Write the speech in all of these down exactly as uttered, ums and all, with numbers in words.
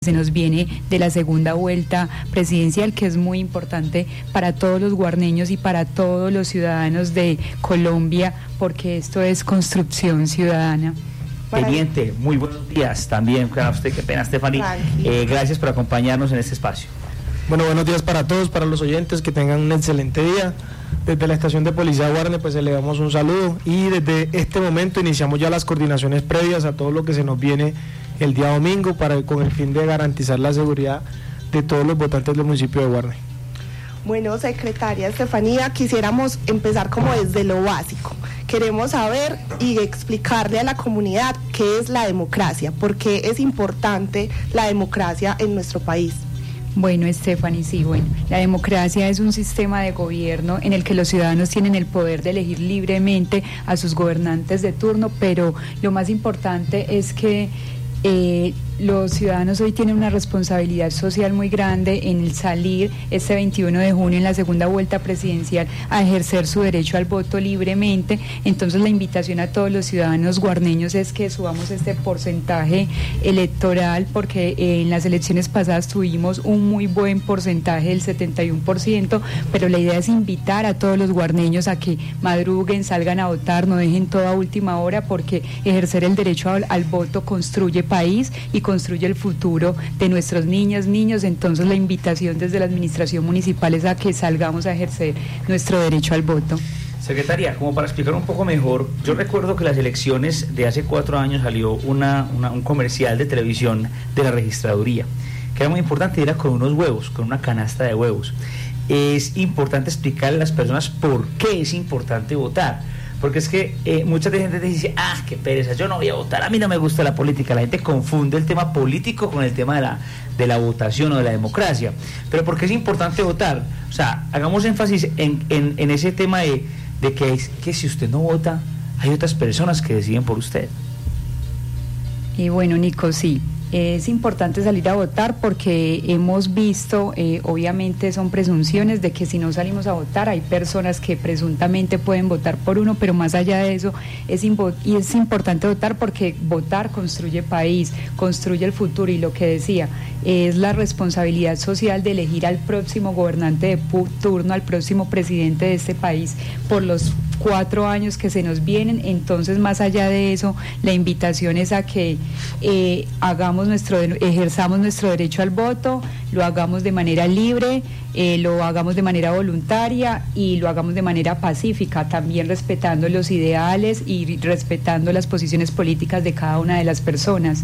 se nos viene de la segunda vuelta presidencial, que es muy importante para todos los guarneños y para todos los ciudadanos de Colombia, porque esto es construcción ciudadana. Teniente, muy buenos días también para usted, qué pena, Stephanie. Eh, gracias por acompañarnos en este espacio. Bueno, buenos días para todos, para los oyentes, que tengan un excelente día. Desde la estación de policía de Guarne, pues le damos un saludo y desde este momento iniciamos ya las coordinaciones previas a todo lo que se nos viene el día domingo para con el fin de garantizar la seguridad de todos los votantes del municipio de Guarne. Bueno, secretaria Estefanía, quisiéramos empezar como desde lo básico. Queremos saber y explicarle a la comunidad qué es la democracia, por qué es importante la democracia en nuestro país. Bueno, Stephanie, sí, bueno, la democracia es un sistema de gobierno en el que los ciudadanos tienen el poder de elegir libremente a sus gobernantes de turno, pero lo más importante es que eh, los ciudadanos hoy tienen una responsabilidad social muy grande en el salir este veintiuno de junio en la segunda vuelta presidencial a ejercer su derecho al voto libremente. Entonces la invitación a todos los ciudadanos guarneños es que subamos este porcentaje electoral, porque eh, en las elecciones pasadas tuvimos un muy buen porcentaje del setenta y uno por ciento, pero la idea es invitar a todos los guarneños a que madruguen, salgan a votar, no dejen toda última hora, porque ejercer el derecho al, al voto construye país y construye el futuro de nuestros niñas, niños. Entonces la invitación desde la administración municipal es a que salgamos a ejercer nuestro derecho al voto. Secretaria, como para explicar un poco mejor, yo recuerdo que las elecciones de hace cuatro años salió una, una, un comercial de televisión de la registraduría, que era muy importante, era con unos huevos, con una canasta de huevos. Es importante explicarle a las personas por qué es importante votar. Porque es que eh, mucha gente te dice, ah, qué pereza, yo no voy a votar, a mí no me gusta la política. La gente confunde el tema político con el tema de la, de la votación o de la democracia. Pero ¿por qué es importante votar? O sea, hagamos énfasis en, en, en ese tema de, de que, es, que si usted no vota, hay otras personas que deciden por usted. Y bueno, Nico, sí. Es importante salir a votar porque hemos visto, eh, obviamente son presunciones de que si no salimos a votar hay personas que presuntamente pueden votar por uno, pero más allá de eso es, impo- y es importante votar porque votar construye país, construye el futuro, y lo que decía, es la responsabilidad social de elegir al próximo gobernante de turno, al próximo presidente de este país por los cuatro años que se nos vienen. Entonces, más allá de eso, la invitación es a que eh, hagamos nuestro, ejerzamos nuestro derecho al voto, lo hagamos de manera libre, eh, lo hagamos de manera voluntaria y lo hagamos de manera pacífica, también respetando los ideales y respetando las posiciones políticas de cada una de las personas.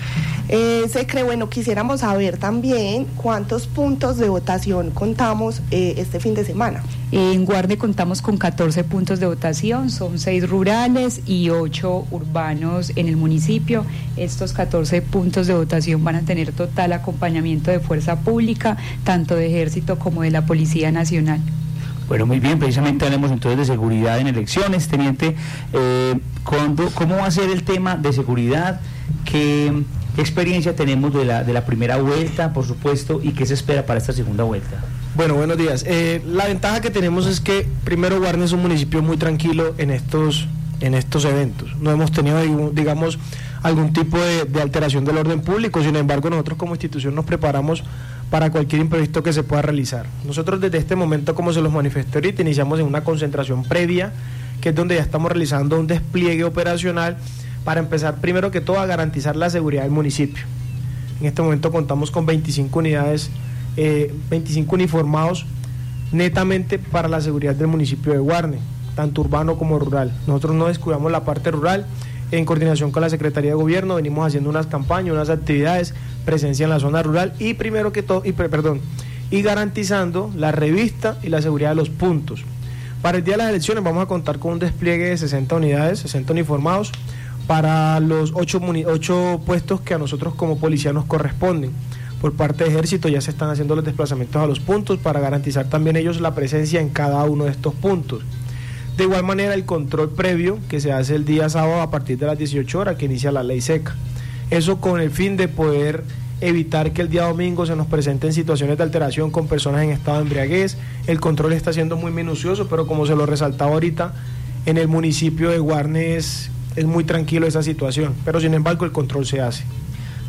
Eh, Secre, bueno, quisiéramos saber también cuántos puntos de votación contamos eh, este fin de semana. En Guarne contamos con catorce puntos de votación, son seis rurales y ocho urbanos en el municipio. Estos catorce puntos de votación van a tener total acompañamiento de fuerza pública, tanto de Ejército como de la Policía Nacional. Bueno, muy bien, precisamente hablemos entonces de seguridad en elecciones. Teniente, eh, ¿cuándo, ¿cómo va a ser el tema de seguridad? ¿Qué, qué experiencia tenemos de la, de la primera vuelta, por supuesto, y qué se espera para esta segunda vuelta? Bueno, buenos días. Eh, la ventaja que tenemos es que primero Guarne es un municipio muy tranquilo en estos, en estos eventos. No hemos tenido, digamos, algún tipo de, de alteración del orden público. Sin embargo, nosotros como institución nos preparamos para cualquier imprevisto que se pueda realizar. Nosotros desde este momento, como se los manifesté ahorita, iniciamos en una concentración previa, que es donde ya estamos realizando un despliegue operacional para empezar primero que todo a garantizar la seguridad del municipio. En este momento contamos con veinticinco unidades, eh, veinticinco uniformados netamente para la seguridad del municipio de Guarne, tanto urbano como rural. Nosotros no descuidamos la parte rural. En coordinación con la Secretaría de Gobierno venimos haciendo unas campañas, unas actividades, presencia en la zona rural y primero que todo, y perdón, y garantizando la revista y la seguridad de los puntos. Para el día de las elecciones vamos a contar con un despliegue de sesenta unidades, sesenta uniformados para los ocho, ocho puestos que a nosotros como policía nos corresponden. Por parte de Ejército ya se están haciendo los desplazamientos a los puntos para garantizar también ellos la presencia en cada uno de estos puntos. De igual manera, el control previo que se hace el día sábado a partir de las dieciocho horas, que inicia la ley seca. Eso con el fin de poder evitar que el día domingo se nos presenten situaciones de alteración con personas en estado de embriaguez. El control está siendo muy minucioso, pero como se lo resaltaba ahorita, en el municipio de Guarne es, es muy tranquilo esa situación, pero sin embargo el control se hace.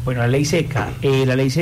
Bueno, la ley seca, eh, la ley seca